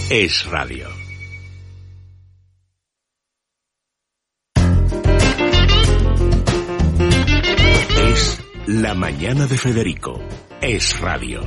Es Radio. Es La Mañana de Federico. Es Radio.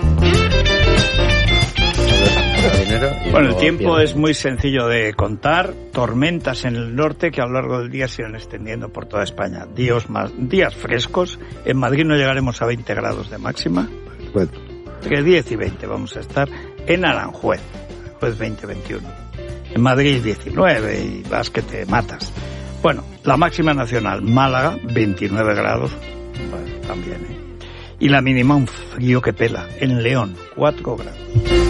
Bueno, el tiempo es muy sencillo de contar. Tormentas en el norte que a lo largo del día se irán extendiendo por toda España. Días frescos. En Madrid no llegaremos a 20 grados de máxima. Bueno. Entre 10 y 20 vamos a estar en Aranjuez. Aranjuez 20-21. En Madrid 19 y vas que te matas. Bueno, la máxima nacional, Málaga, 29 grados. Bueno, también, Y la mínima, un frío que pela. En León, 4 grados.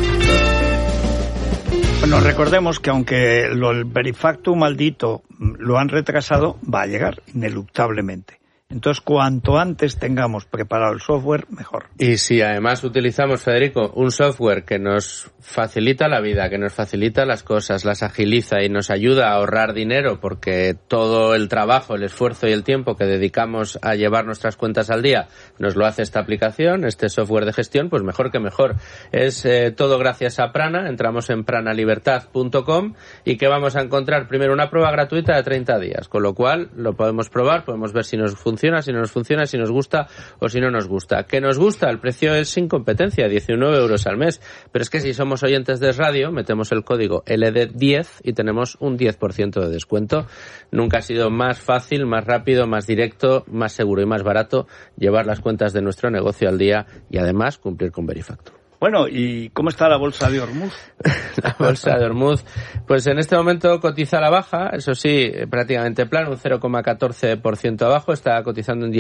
Bueno, recordemos que aunque el Verifactum maldito lo han retrasado, va a llegar ineluctablemente. Entonces, cuanto antes tengamos preparado el software, mejor. Y si además utilizamos, Federico, un software que nos facilita la vida, que nos facilita las cosas, las agiliza y nos ayuda a ahorrar dinero, porque todo el trabajo, el esfuerzo y el tiempo que dedicamos a llevar nuestras cuentas al día nos lo hace esta aplicación, este software de gestión, pues mejor que mejor. Es todo gracias a Prana. Entramos en pranalibertad.com y que vamos a encontrar primero una prueba gratuita de 30 días, con lo cual lo podemos probar, podemos ver si nos funciona, si no nos funciona, si nos gusta o si no nos gusta. ¿Qué nos gusta? El precio es sin competencia, 19 euros al mes. Pero es que si somos oyentes de radio, metemos el código LD10 y tenemos un 10% de descuento. Nunca ha sido más fácil, más rápido, más directo, más seguro y más barato llevar las cuentas de nuestro negocio al día y además cumplir con Verifactum. Bueno, ¿y cómo está la bolsa de Ormuz? La bolsa de Ormuz, pues en este momento cotiza a la baja, eso sí, prácticamente plano, un 0,14% abajo, está cotizando en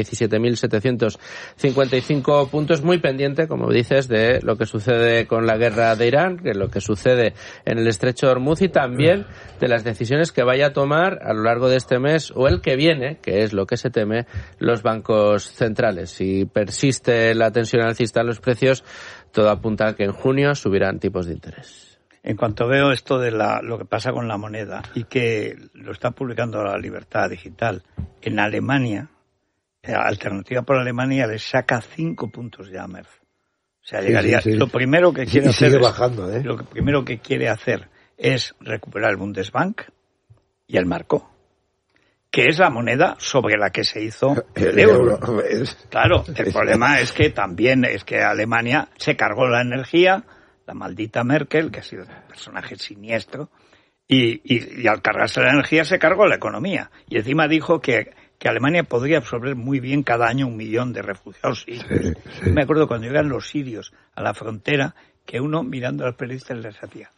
17.755 puntos, muy pendiente, como dices, de lo que sucede con la guerra de Irán, de lo que sucede en el estrecho de Ormuz y también de las decisiones que vaya a tomar a lo largo de este mes o el que viene, que es lo que se teme, los bancos centrales. Si persiste la tensión alcista en los precios, todo apunta a que en junio subirán tipos de interés. En cuanto veo esto de lo que pasa con la moneda y que lo está publicando la Libertad Digital, en Alemania, Alternativa por Alemania le saca 5 puntos ya a Merz. O sea, llegaría. Sí. Lo primero que quiere hacer sigue bajando, lo primero que quiere hacer es recuperar el Bundesbank y el marco, que es la moneda sobre la que se hizo el euro. Claro, el problema es que también Alemania se cargó la energía, la maldita Merkel, que ha sido un personaje siniestro, y al cargarse la energía se cargó la economía. Y encima dijo que Alemania podría absorber muy bien cada año 1 millón de refugiados sirios. Sí. Me acuerdo cuando llegan los sirios a la frontera, que uno mirando a los periodistas les hacía.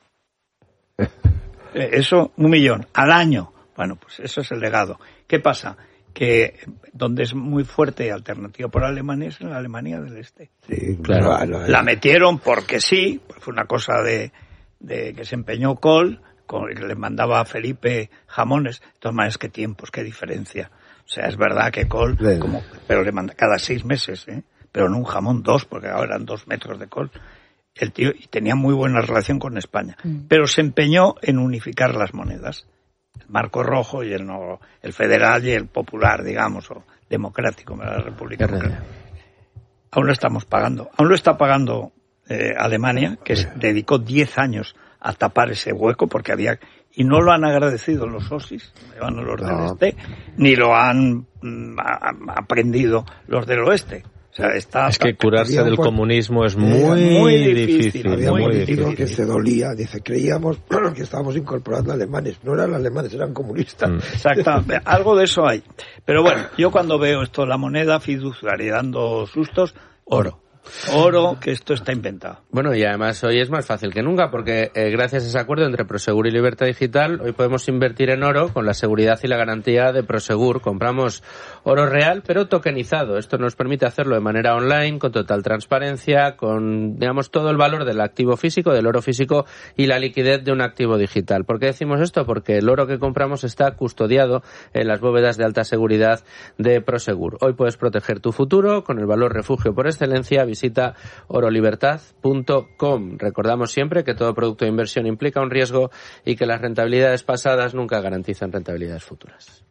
Eso, 1 millón al año. Bueno, pues eso es el legado. ¿Qué pasa? Que donde es muy fuerte Alternativa por Alemania es en la Alemania del Este. Sí, claro. La metieron porque sí, pues fue una cosa de que se empeñó Kohl, que le mandaba a Felipe jamones. De todas maneras, qué tiempos, qué diferencia. O sea, es verdad que Kohl, pero le manda cada 6 meses, pero no un jamón, 2, porque ahora eran 2 metros de Kohl. El tío y tenía muy buena relación con España, pero se empeñó en unificar las monedas. El marco rojo y el federal y el popular, digamos, o democrático, la República Democrática. Aún lo estamos pagando. Aún lo está pagando Alemania, que dedicó 10 años a tapar ese hueco porque había... Y no lo han agradecido los OSIS, los del este, ni lo han aprendido los del oeste. O sea, es que curarse del comunismo es muy difícil. Había un político que se dolía, dice, creíamos que estábamos incorporando alemanes. No eran alemanes, eran comunistas. Exactamente, algo de eso hay. Pero bueno, yo cuando veo esto, la moneda fiduciaria dando sustos, oro, que esto está inventado. Bueno, y además hoy es más fácil que nunca porque gracias a ese acuerdo entre Prosegur y Libertad Digital, hoy podemos invertir en oro con la seguridad y la garantía de Prosegur. Compramos oro real pero tokenizado. Esto nos permite hacerlo de manera online, con total transparencia, con, digamos, todo el valor del activo físico, del oro físico y la liquidez de un activo digital. ¿Por qué decimos esto? Porque el oro que compramos está custodiado en las bóvedas de alta seguridad de Prosegur. Hoy puedes proteger tu futuro con el valor refugio por excelencia. Visita orolibertad.com. Recordamos siempre que todo producto de inversión implica un riesgo y que las rentabilidades pasadas nunca garantizan rentabilidades futuras.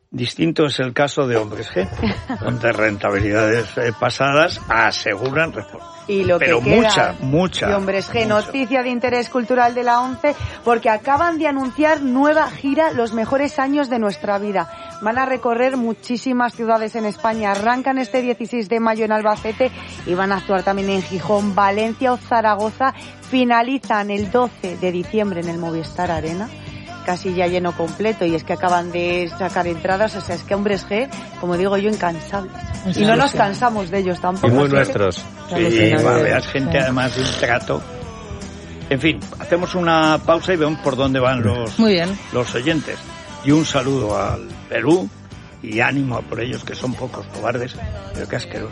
Distinto es el caso de Hombres G, donde rentabilidades pasadas aseguran y lo pero que queda mucha. Y Hombres G, noticia de interés cultural de la ONCE, porque acaban de anunciar nueva gira Los mejores años de nuestra vida. Van a recorrer muchísimas ciudades en España. Arrancan este 16 de mayo en Albacete y van a actuar también en Gijón, Valencia o Zaragoza. Finalizan el 12 de diciembre en el Movistar Arena. Casi ya lleno completo, y es que acaban de sacar entradas, o sea, es que Hombres G, como digo yo, incansables. Y no nos cansamos de ellos tampoco. Y muy nuestros. Sí, veas gente además de un trato. En fin, hacemos una pausa y vemos por dónde van los oyentes. Y un saludo al Perú y ánimo a por ellos, que son pocos cobardes, pero qué asquerosos.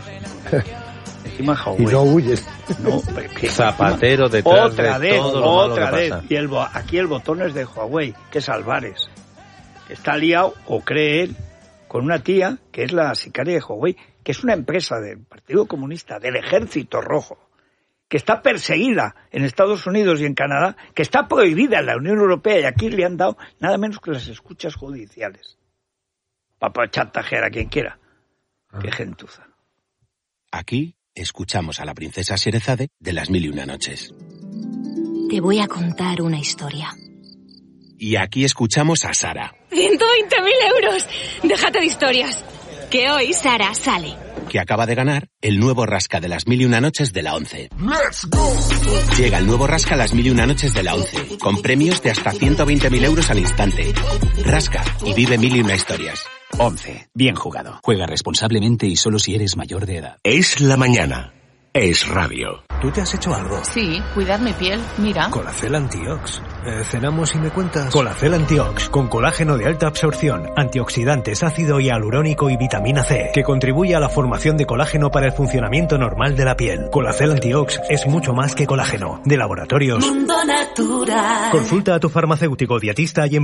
Encima Huawei. Y no huyes. No, Zapatero detrás de todo lo malo que pasa. Y aquí el botón es de Huawei, que es Álvarez. Está liado, o cree él, con una tía que es la sicaria de Huawei, que es una empresa del Partido Comunista, del Ejército Rojo, que está perseguida en Estados Unidos y en Canadá, que está prohibida en la Unión Europea, y aquí le han dado nada menos que las escuchas judiciales. Para chantajear a quien quiera. Qué gentuza. Aquí escuchamos a la princesa Sherezade de Las Mil y Una Noches. Te voy a contar una historia. Y aquí escuchamos a Sara. 120.000 euros. Déjate de historias. Que hoy Sara sale. Que acaba de ganar el nuevo rasca de Las Mil y Una Noches de la ONCE. Llega el nuevo rasca Las Mil y Una Noches de la ONCE, con premios de hasta 120.000 euros al instante. Rasca y vive mil y una historias. ONCE. Bien jugado. Juega responsablemente y solo si eres mayor de edad. Es la mañana. Es radio. ¿Tú te has hecho algo? Sí, cuidar mi piel, mira. Colacel Antiox. ¿Cenamos y me cuentas? Colacel Antiox, con colágeno de alta absorción, antioxidantes, ácido hialurónico y vitamina C, que contribuye a la formación de colágeno para el funcionamiento normal de la piel. Colacel Antiox es mucho más que colágeno. De Laboratorios Mundo Natural. Consulta a tu farmacéutico dietista y en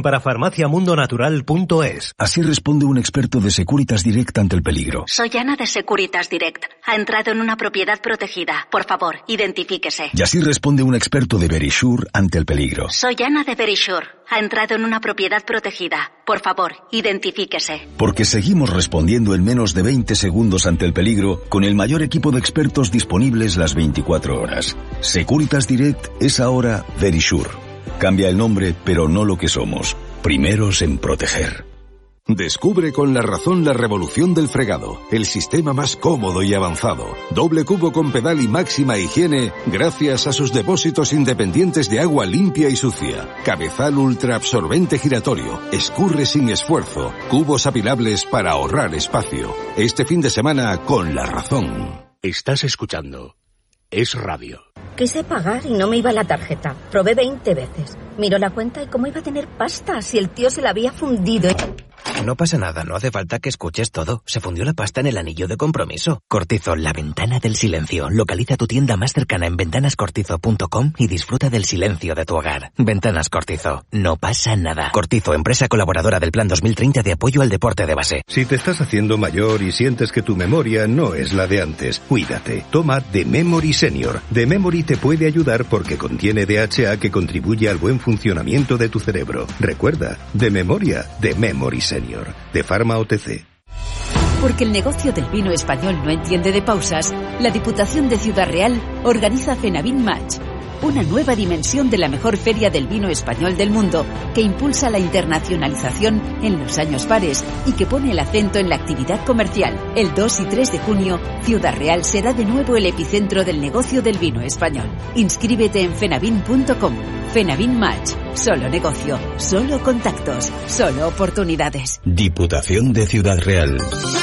parafarmaciamundonatural.es. Así responde un experto de Securitas Direct ante el peligro. Soy Ana de Securitas Direct. Ha entrado en una propiedad protegida. Por favor, identifíquese. Y así responde un experto de Verisure ante el peligro. Soy Ana de Verisure. Ha entrado en una propiedad protegida. Por favor, identifíquese. Porque seguimos respondiendo en menos de 20 segundos ante el peligro con el mayor equipo de expertos disponibles las 24 horas. Securitas Direct es ahora Verisure. Cambia el nombre, pero no lo que somos. Primeros en proteger. Descubre con La Razón la revolución del fregado, el sistema más cómodo y avanzado. Doble cubo con pedal y máxima higiene gracias a sus depósitos independientes de agua limpia y sucia. Cabezal ultra absorbente giratorio, escurre sin esfuerzo, cubos apilables para ahorrar espacio. Este fin de semana con La Razón. Estás escuchando Es Radio. Quise pagar y no me iba la tarjeta. Probé 20 veces. Miró la cuenta y cómo iba a tener pasta si el tío se la había fundido. No pasa nada, no hace falta que escuches todo. Se fundió la pasta en el anillo de compromiso. Cortizo, la ventana del silencio. Localiza tu tienda más cercana en ventanascortizo.com y disfruta del silencio de tu hogar. Ventanas Cortizo. No pasa nada. Cortizo, empresa colaboradora del Plan 2030 de apoyo al deporte de base. Si te estás haciendo mayor y sientes que tu memoria no es la de antes, cuídate. Toma The Memory Senior. The Memory te puede ayudar porque contiene DHA que contribuye al buen funcionamiento de tu cerebro. Recuerda, de memoria, The Memory Senior. De Pharma OTC. Porque el negocio del vino español no entiende de pausas, la Diputación de Ciudad Real organiza Fenavin Match, una nueva dimensión de la mejor feria del vino español del mundo, que impulsa la internacionalización en los años pares y que pone el acento en la actividad comercial. El 2 y 3 de junio, Ciudad Real será de nuevo el epicentro del negocio del vino español. Inscríbete en fenavin.com. Fenavin Match. Solo negocio, solo contactos, solo oportunidades. Diputación de Ciudad Real.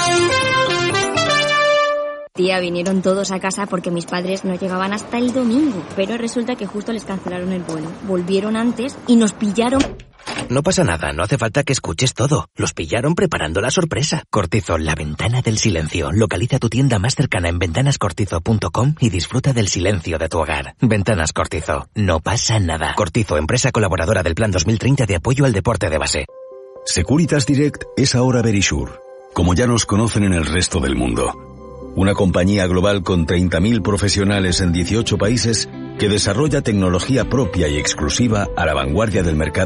Tía, vinieron todos a casa porque mis padres no llegaban hasta el domingo, pero resulta que justo les cancelaron el vuelo. Volvieron antes y nos pillaron. No pasa nada, no hace falta que escuches todo. Los pillaron preparando la sorpresa. Cortizo, la ventana del silencio. Localiza tu tienda más cercana en ventanascortizo.com y disfruta del silencio de tu hogar. Ventanas Cortizo. No pasa nada. Cortizo, empresa colaboradora del Plan 2030 de apoyo al deporte de base. Securitas Direct es ahora Verisure, como ya nos conocen en el resto del mundo. Una compañía global con 30.000 profesionales en 18 países que desarrolla tecnología propia y exclusiva a la vanguardia del mercado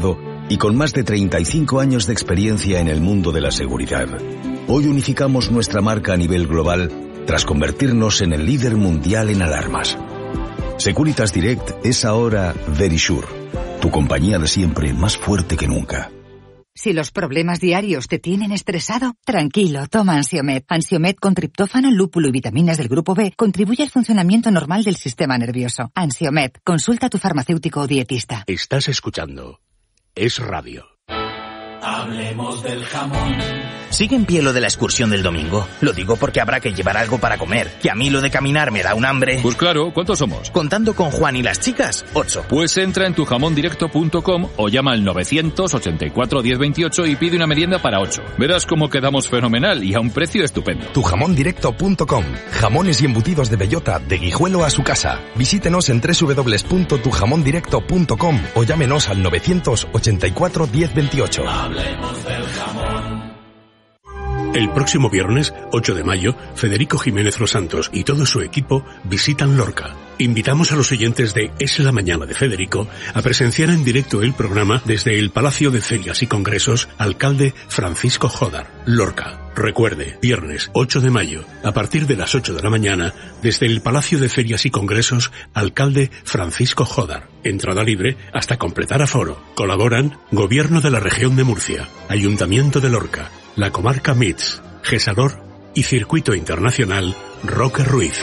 y con más de 35 años de experiencia en el mundo de la seguridad. Hoy unificamos nuestra marca a nivel global tras convertirnos en el líder mundial en alarmas. Securitas Direct es ahora Verisure, tu compañía de siempre más fuerte que nunca. Si los problemas diarios te tienen estresado, tranquilo, toma Ansiomed. Ansiomed con triptófano, lúpulo y vitaminas del grupo B contribuye al funcionamiento normal del sistema nervioso. Ansiomed, consulta a tu farmacéutico o dietista. Estás escuchando Es Radio. Hablemos del jamón. ¿Sigue en pie lo de la excursión del domingo? Lo digo porque habrá que llevar algo para comer, que a mí lo de caminar me da un hambre. Pues claro, ¿cuántos somos? Contando con Juan y las chicas, 8. Pues entra en tujamondirecto.com o llama al 984 1028 y pide una merienda para 8. Verás cómo quedamos fenomenal y a un precio estupendo. Tujamondirecto.com. Jamones y embutidos de bellota, de Guijuelo a su casa. Visítenos en www.tujamondirecto.com o llámenos al 984 1028. Hablemos del jamón. El próximo viernes, 8 de mayo, Federico Jiménez Los Santos y todo su equipo visitan Lorca. Invitamos a los oyentes de Es la Mañana de Federico a presenciar en directo el programa desde el Palacio de Ferias y Congresos Alcalde Francisco Jódar, Lorca. Recuerde, viernes 8 de mayo, a partir de las 8 de la mañana, desde el Palacio de Ferias y Congresos Alcalde Francisco Jódar. Entrada libre hasta completar aforo. Colaboran Gobierno de la Región de Murcia, Ayuntamiento de Lorca, la Comarca MITS, Gesalor y Circuito Internacional Roque Ruiz.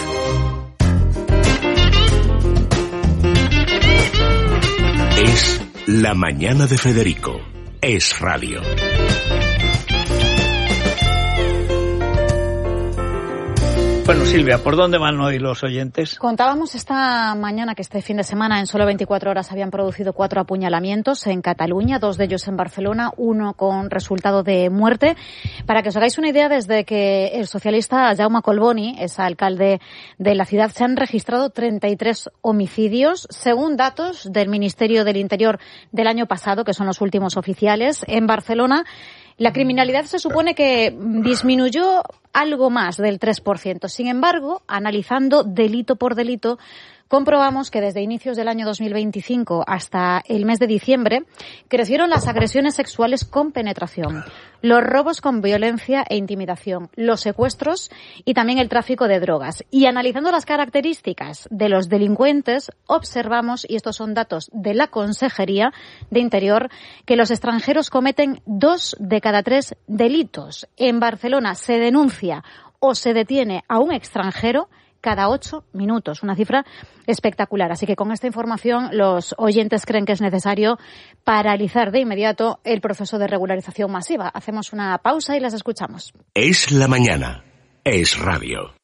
Es la mañana de Federico. Es Radio. Bueno, Silvia, ¿por dónde van hoy los oyentes? Contábamos esta mañana que este fin de semana en solo 24 horas habían producido 4 apuñalamientos en Cataluña, 2 de ellos en Barcelona, 1 con resultado de muerte. Para que os hagáis una idea, desde que el socialista Jaume Collboni es alcalde de la ciudad, se han registrado 33 homicidios, según datos del Ministerio del Interior del año pasado, que son los últimos oficiales. En Barcelona, la criminalidad se supone que disminuyó algo más del 3%. Sin embargo, analizando delito por delito, comprobamos que desde inicios del año 2025 hasta el mes de diciembre crecieron las agresiones sexuales con penetración, los robos con violencia e intimidación, los secuestros y también el tráfico de drogas. Y analizando las características de los delincuentes, observamos, y estos son datos de la Consejería de Interior, que los extranjeros cometen 2 de cada 3 delitos. En Barcelona se denuncia o se detiene a un extranjero cada 8 minutos, una cifra espectacular. Así que con esta información los oyentes creen que es necesario paralizar de inmediato el proceso de regularización masiva. Hacemos una pausa y las escuchamos. Es la mañana. Es Radio.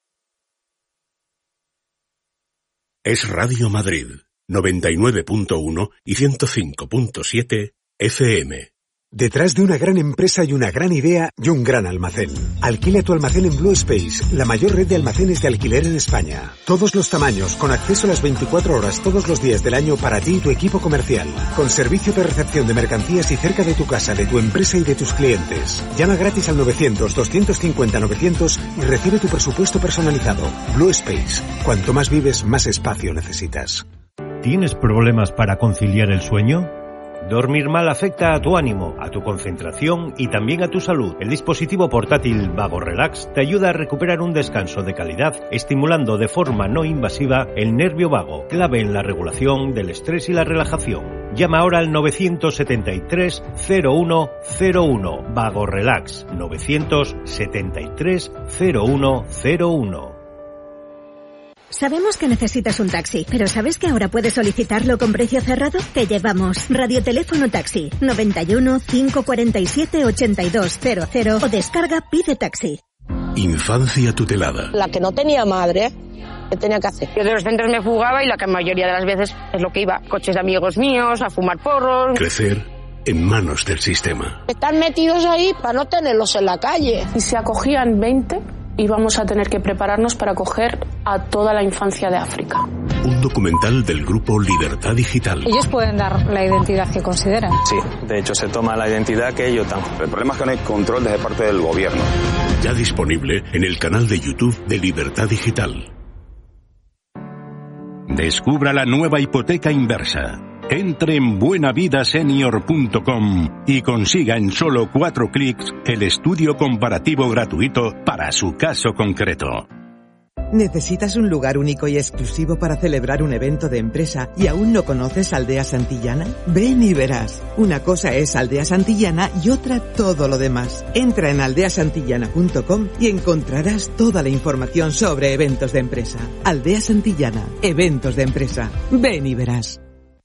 Es Radio Madrid, 99.1 y 105.7 FM. Detrás de una gran empresa hay una gran idea y un gran almacén. Alquila tu almacén en Blue Space, la mayor red de almacenes de alquiler en España. Todos los tamaños, con acceso a las 24 horas todos los días del año para ti y tu equipo comercial. Con servicio de recepción de mercancías y cerca de tu casa, de tu empresa y de tus clientes. Llama gratis al 900-250-900 y recibe tu presupuesto personalizado. Blue Space. Cuanto más vives, más espacio necesitas. ¿Tienes problemas para conciliar el sueño? Dormir mal afecta a tu ánimo, a tu concentración y también a tu salud. El dispositivo portátil Vago Relax te ayuda a recuperar un descanso de calidad, estimulando de forma no invasiva el nervio vago, clave en la regulación del estrés y la relajación. Llama ahora al 973 0101. Vago Relax, 973 0101. Sabemos que necesitas un taxi, pero ¿sabes que ahora puedes solicitarlo con precio cerrado? Te llevamos Radioteléfono Taxi, 91 547 8200 o descarga Pide Taxi. Infancia tutelada. La que no tenía madre, ¿qué tenía que hacer? Yo de los centros me fugaba y la mayoría de las veces es lo que iba. Coches de amigos míos, a fumar porros. Crecer en manos del sistema. Están metidos ahí para no tenerlos en la calle. Y si acogían 20... íbamos a tener que prepararnos para acoger a toda la infancia de África. Un documental del grupo Libertad Digital. Ellos pueden dar la identidad que consideren. Sí, de hecho se toma la identidad que ellos dan. El problema es que no hay control desde parte del gobierno. Ya disponible en el canal de YouTube de Libertad Digital. Descubra la nueva hipoteca inversa. Entre en buenavidasenior.com y consiga en solo 4 clics el estudio comparativo gratuito para su caso concreto. ¿Necesitas un lugar único y exclusivo para celebrar un evento de empresa y aún no conoces Aldea Santillana? Ven y verás. Una cosa es Aldea Santillana y otra todo lo demás. Entra en aldeasantillana.com y encontrarás toda la información sobre eventos de empresa. Aldea Santillana, eventos de empresa. Ven y verás.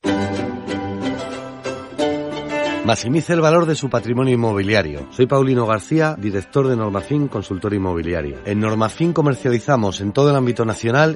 Maximice el valor de su patrimonio inmobiliario. Soy Paulino García, director de Normafin Consultora Inmobiliaria. En Normafin comercializamos en todo el ámbito nacional